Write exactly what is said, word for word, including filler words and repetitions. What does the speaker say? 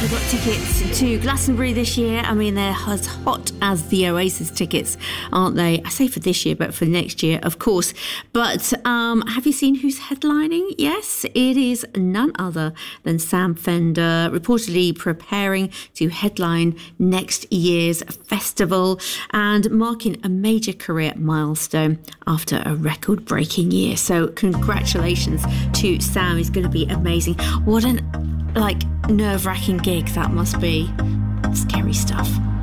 you've got tickets to Glastonbury this year, I mean, they're as hot as the Oasis tickets, aren't they? I say for this year, but for next year, of course. But um, have you seen who's headlining? Yes, it is none other than Sam Fender, reportedly preparing to headline next year's festival and marking a major career milestone after a record-breaking year. So congratulations to Sam. It's going to be amazing. What an, like, nerve-wracking gig that must be. Scary stuff.